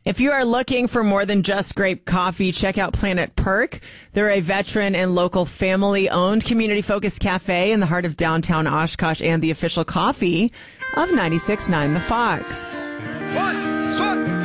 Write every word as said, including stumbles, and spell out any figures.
If you are looking for more than just great coffee, check out Planet Perk. They're a veteran and local family-owned, community-focused cafe in the heart of downtown Oshkosh and the official coffee of ninety-six point nine The Fox. One, one.